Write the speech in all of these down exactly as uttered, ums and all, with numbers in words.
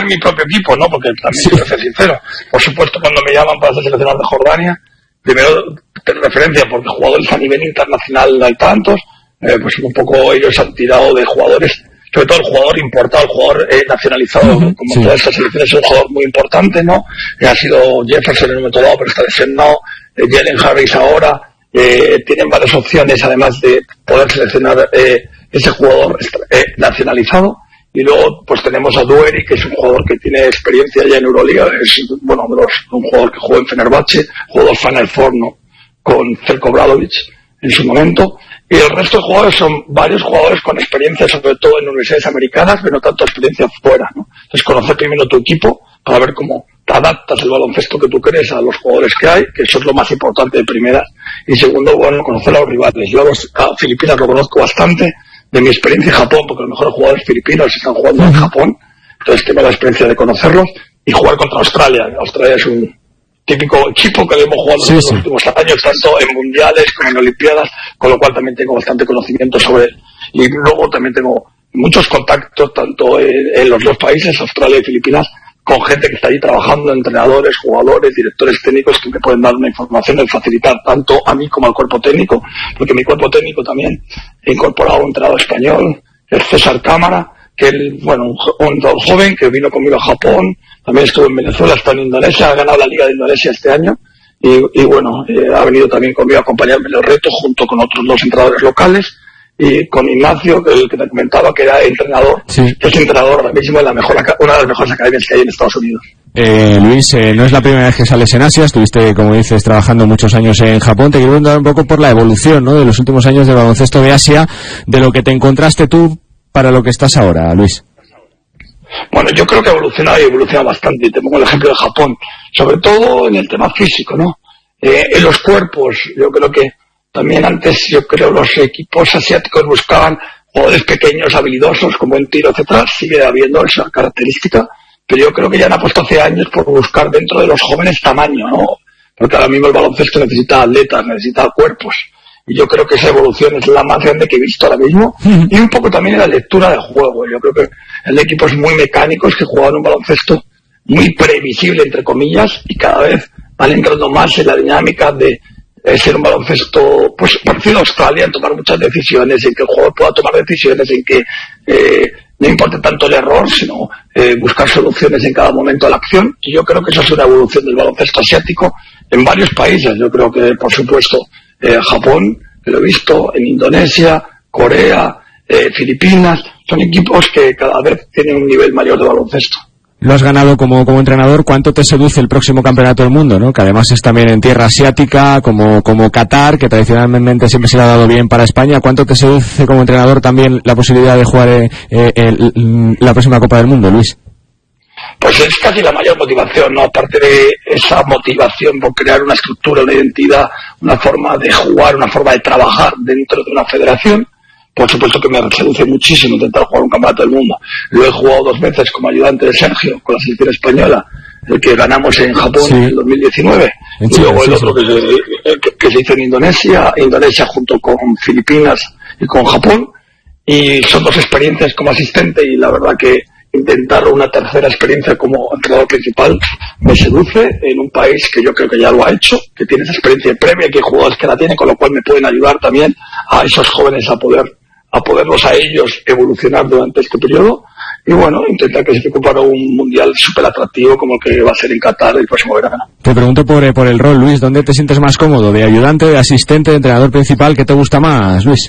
en mi propio equipo, ¿no? Porque también sí. Quiero ser sincero. Por supuesto, cuando me llaman para ser seleccionador de Jordania, primero tengo referencia porque jugadores a nivel internacional hay tantos, eh, pues un poco ellos han tirado de jugadores, sobre todo el jugador importado, el jugador eh, nacionalizado, uh-huh, como sí. Todas estas selecciones, es un jugador muy importante, ¿no? Que ha sido Jefferson en un momento dado, pero está lesionado, eh, Jalen Harris ahora, eh, tienen varias opciones además de poder seleccionar eh, ese jugador eh, nacionalizado. Y luego pues tenemos a Dueri, que es un jugador que tiene experiencia ya en Euroliga, es bueno de los, un jugador que jugó en Fenerbahce, jugó dos Final Four, ¿no? Con Zeljko Obradovic en su momento, y el resto de jugadores son varios jugadores con experiencia, sobre todo en universidades americanas, pero no tanto experiencia fuera, ¿no? Entonces conocer primero tu equipo para ver cómo te adaptas el baloncesto que tú crees a los jugadores que hay, que eso es lo más importante de primeras, y segundo, bueno, conocer a los rivales. Yo a, los, a Filipinas lo conozco bastante, de mi experiencia en Japón, porque los mejores jugadores filipinos están jugando en Japón, entonces tengo la experiencia de conocerlos, y jugar contra Australia. Australia es un típico equipo que hemos jugado sí, en los sí. últimos años, tanto en mundiales como en olimpiadas, con lo cual también tengo bastante conocimiento sobre él. Y luego también tengo muchos contactos, tanto en, en los dos países, Australia y Filipinas, con gente que está ahí trabajando, entrenadores, jugadores, directores técnicos que me pueden dar una información y facilitar tanto a mí como al cuerpo técnico, porque mi cuerpo técnico también he incorporado un entrenador español, el César Cámara, que él, bueno, un, un entrenador joven que vino conmigo a Japón, también estuvo en Venezuela, está en Indonesia, ha ganado la Liga de Indonesia este año, y, y bueno, eh, ha venido también conmigo a acompañarme en los retos junto con otros dos entrenadores locales, y con Ignacio, que el que te comentaba que era entrenador, sí. que es entrenador ahora mismo en la mejor, una de las mejores academias que hay en Estados Unidos. Eh, Luis, eh, no es la primera vez que sales en Asia, estuviste, como dices, trabajando muchos años en Japón. Te quiero preguntar un poco por la evolución, ¿no?, de los últimos años del baloncesto de Asia, de lo que te encontraste tú para lo que estás ahora, Luis. Bueno, yo creo que ha evolucionado y evoluciona bastante, y te pongo el ejemplo de Japón, sobre todo en el tema físico, ¿no? Eh, en los cuerpos, yo creo que también antes, yo creo, los equipos asiáticos buscaban jugadores pequeños, habilidosos, con buen tiro, etcétera. Sigue habiendo esa característica, pero yo creo que ya han apostado hace años por buscar dentro de los jóvenes tamaño, ¿no? Porque ahora mismo el baloncesto necesita atletas, necesita cuerpos. Y yo creo que esa evolución es la más grande que he visto ahora mismo. Y un poco también en la lectura de juego. Yo creo que el equipos muy mecánicos que juegan un baloncesto muy previsible, entre comillas, y cada vez van entrando más en la dinámica de es ser un baloncesto pues parecido a Australia, en tomar muchas decisiones, en que el jugador pueda tomar decisiones, en que eh, no importe tanto el error, sino eh, buscar soluciones en cada momento de la acción. Y yo creo que eso es una evolución del baloncesto asiático en varios países. Yo creo que, por supuesto, eh, Japón, que lo he visto, en Indonesia, Corea, eh, Filipinas, son equipos que cada vez tienen un nivel mayor de baloncesto. Lo has ganado como, como entrenador. ¿Cuánto te seduce el próximo campeonato del mundo, ¿no?, que además es también en tierra asiática, como, como Qatar, que tradicionalmente siempre se le ha dado bien para España? ¿Cuánto te seduce como entrenador también la posibilidad de jugar eh, eh, el, la próxima Copa del Mundo, Luis? Pues es casi la mayor motivación, ¿no? Aparte de esa motivación por crear una estructura, una identidad, una forma de jugar, una forma de trabajar dentro de una federación. Por supuesto que me seduce muchísimo intentar jugar un campeonato del mundo. Lo he jugado dos veces como ayudante de Sergio con la selección española, el que ganamos en Japón sí. en el dos mil diecinueve. En Chile, y luego el sí, otro sí. Que, se, que, que se hizo en Indonesia, Indonesia junto con Filipinas y con Japón. Y son dos experiencias como asistente, y la verdad que intentar una tercera experiencia como entrenador principal me seduce en un país que yo creo que ya lo ha hecho, que tiene esa experiencia previa, que hay jugadores que la tienen, con lo cual me pueden ayudar también a esos jóvenes a poder a poderlos a ellos evolucionar durante este periodo. Y bueno, intentar que se recupere un mundial súper atractivo como el que va a ser en Qatar el próximo verano. Te pregunto por, por el rol, Luis, ¿dónde te sientes más cómodo? ¿De ayudante, de asistente, de entrenador principal? ¿Qué te gusta más, Luis?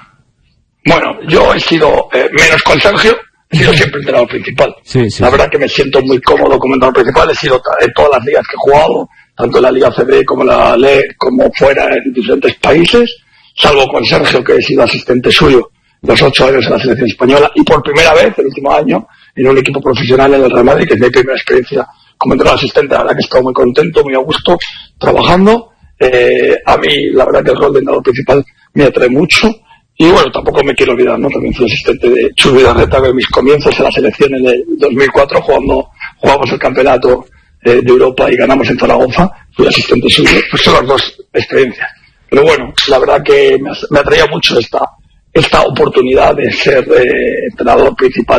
Bueno, yo he sido eh, menos con Sergio, he sido siempre entrenador principal. Sí, sí, la verdad que me siento muy cómodo como entrenador principal. He sido en todas las ligas que he jugado, tanto en la Liga C B como en la L E, como fuera en diferentes países, salvo con Sergio, que he sido asistente suyo los ocho años en la selección española, y por primera vez, el último año, en un equipo profesional en el Real Madrid, que es mi primera experiencia como entrenador asistente. La verdad que he estado muy contento, muy a gusto, trabajando. Eh, a mí, la verdad que el rol de entrenador principal me atrae mucho. Y bueno, tampoco me quiero olvidar, ¿no? También fui asistente de Chus Vidal-Reta en mis comienzos en la selección en el dos mil cuatro, jugando, jugamos el campeonato eh, de Europa y ganamos en Zaragoza. Fui asistente suyo. Pues son las dos experiencias. Pero bueno, la verdad que me, me atraía mucho esta, esta oportunidad de ser eh, entrenador principal